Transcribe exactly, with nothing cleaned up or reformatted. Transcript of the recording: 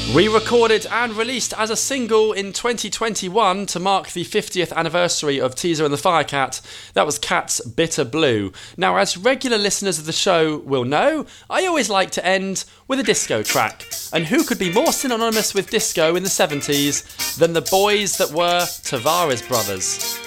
Re-recorded and released as a single in twenty twenty-one to mark the fiftieth anniversary of Teaser and the Firecat, that was Cat's Bitter Blue. Now, as regular listeners of the show will know, I always like to end with a disco track. And who could be more synonymous with disco in the seventies than the boys that were Tavares Brothers?